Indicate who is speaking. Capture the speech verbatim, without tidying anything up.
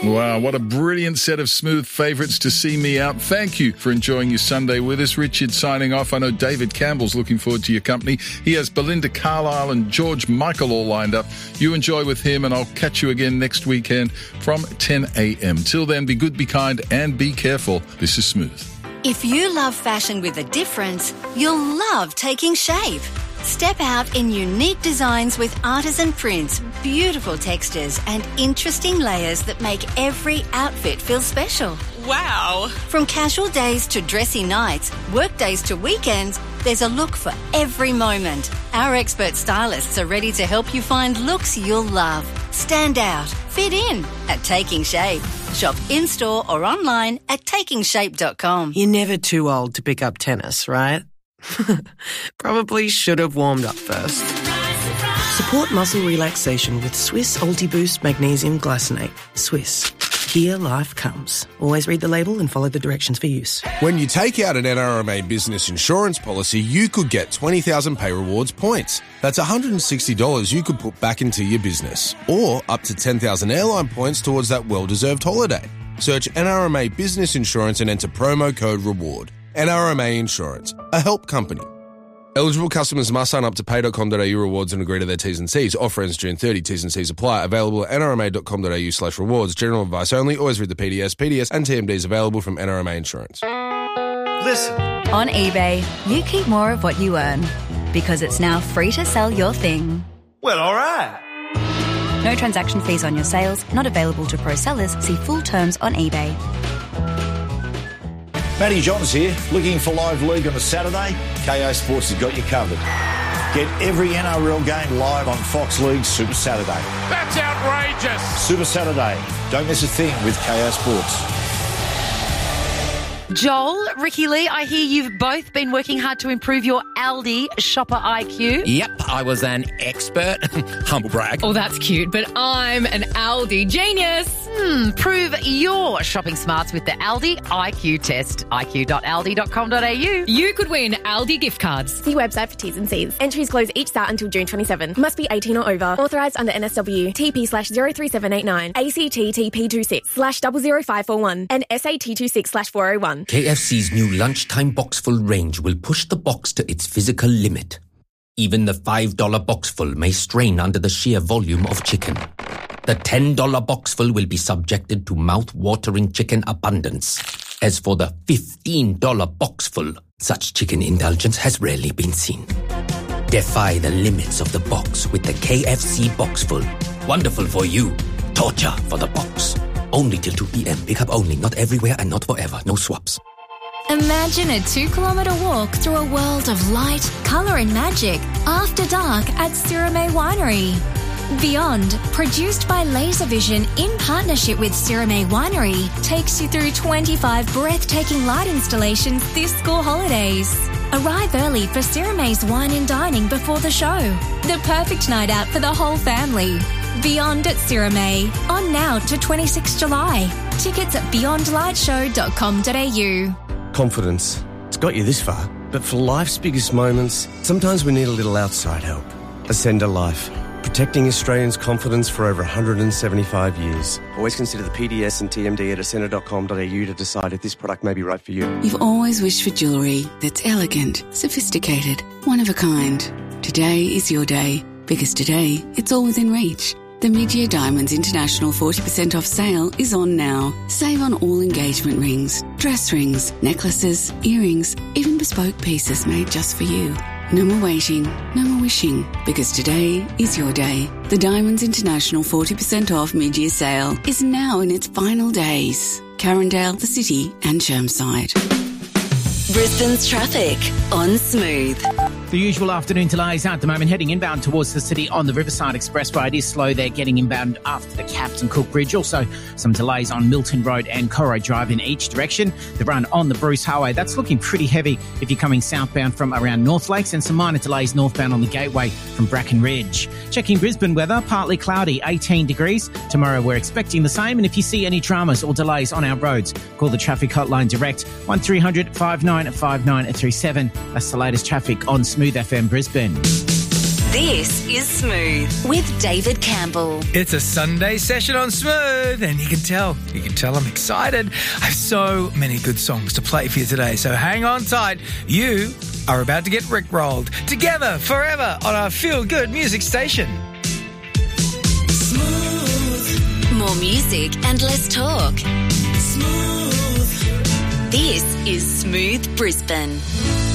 Speaker 1: Wow, what a brilliant set of Smooth favourites to see me out. Thank you for enjoying your Sunday with us. Richard signing off. I know David Campbell's looking forward to your company. He has Belinda Carlisle and George Michael all lined up. You enjoy with him, and I'll catch you again next weekend from ten a.m. Till then, be good, be kind, and be careful. This is Smooth.
Speaker 2: If you love fashion with a difference, you'll love Taking Shape. Step out in unique designs with artisan prints, beautiful textures and interesting layers that make every outfit feel special.
Speaker 3: Wow!
Speaker 2: From casual days to dressy nights, work days to weekends, there's a look for every moment. Our expert stylists are ready to help you find looks you'll love. Stand out, fit in at Taking Shape. Shop in-store or online at taking shape dot com.
Speaker 4: You're never too old to pick up tennis, right? Probably should have warmed up first. Support muscle relaxation with Swiss Ultiboost Magnesium Glycinate. Swiss. Here life comes. Always read the label and follow the directions for use.
Speaker 5: When you take out an N R M A business insurance policy, you could get twenty thousand Pay Rewards points. That's one hundred sixty dollars you could put back into your business. Or up to ten thousand airline points towards that well-deserved holiday. Search N R M A Business Insurance and enter promo code REWARD. N R M A Insurance, a help company. Eligible customers must sign up to pay dot com dot a u rewards and agree to their T's and C's. Offer ends June thirtieth. T's and C's apply. Available at n r m a dot com dot a u slash rewards. General advice only. Always read the P D S. P D S and T M Ds available from N R M A Insurance.
Speaker 6: Listen. On eBay, you keep more of what you earn because it's now free to sell your thing.
Speaker 7: Well, all right.
Speaker 6: No transaction fees on your sales. Not available to pro sellers. See full terms on eBay.
Speaker 7: Matty Johns here. Looking for live league on a Saturday? K O Sports has got you covered. Get every N R L game live on Fox League Super Saturday.
Speaker 8: That's outrageous.
Speaker 7: Super Saturday. Don't miss a thing with K O Sports.
Speaker 9: Joel, Ricky Lee, I hear you've both been working hard to improve your Aldi shopper I Q.
Speaker 10: Yep, I was an expert. Humble brag.
Speaker 9: Oh, that's cute, but I'm an Aldi genius. Hmm, prove your shopping smarts with the Aldi I Q test. I Q dot aldi dot com dot a u. You could win Aldi gift cards.
Speaker 11: See website for T's and C's. Entries close each start until June twenty-seventh. Must be eighteen or over. Authorised under N S W. T P slash zero three seven eight nine. A C T T P two six slash double zero five four one. And S A T two six slash four oh one.
Speaker 10: K F C's new lunchtime boxful range will push the box to its physical limit. Even the five dollar boxful may strain under the sheer volume of chicken. The ten dollar boxful will be subjected to mouth-watering chicken abundance. As for the fifteen dollar boxful, such chicken indulgence has rarely been seen. Defy the limits of the box with the K F C boxful. Wonderful for you. Torture for the box. Only till two p.m. Pick up only, not everywhere and not forever. No swaps.
Speaker 12: Imagine a two-kilometre walk through a world of light, colour and magic after dark at Sirame Winery. Beyond, produced by Laservision in partnership with Sirame Winery, takes you through twenty-five breathtaking light installations this school holidays. Arrive early for Sirame's wine and dining before the show. The perfect night out for the whole family. Beyond at Sirame, on now to twenty-sixth of July. Tickets at beyond light show dot com dot a u.
Speaker 13: Confidence. It's got you this far. But for life's biggest moments, sometimes we need a little outside help. Ascender Life. Protecting Australians' confidence for over one hundred seventy-five years. Always consider the P D S and T M D at ascender dot com dot a u to decide if this product may be right for you.
Speaker 14: You've always wished for jewellery that's elegant, sophisticated, one of a kind. Today is your day, because today it's all within reach. The Mid-Year Diamonds International forty percent off sale is on now. Save on all engagement rings, dress rings, necklaces, earrings, even bespoke pieces made just for you. No more waiting, no more wishing, because today is your day. The Diamonds International forty percent off mid-year sale is now in its final days. Carindale, the City and Chermside.
Speaker 2: Brisbane's traffic on Smooth.
Speaker 15: The usual afternoon delays at the moment heading inbound towards the city on the Riverside Expressway. It is slow there getting inbound after the Captain Cook Bridge. Also some delays on Milton Road and Corro Drive in each direction. The run on the Bruce Highway, that's looking pretty heavy if you're coming southbound from around North Lakes, and some minor delays northbound on the Gateway from Bracken Ridge. Checking Brisbane weather, partly cloudy, eighteen degrees. Tomorrow we're expecting the same, and if you see any dramas or delays on our roads, call the traffic hotline direct, one three hundred five nine five nine three seven. That's the latest traffic on Smooth F M Brisbane.
Speaker 2: This is Smooth with David Campbell.
Speaker 3: It's a Sunday session on Smooth, and you can tell, you can tell I'm excited. I have so many good songs to play for you today, so hang on tight. You are about to get rickrolled together forever on our feel-good music station.
Speaker 2: Smooth. More music and less talk. Smooth. This is Smooth Brisbane.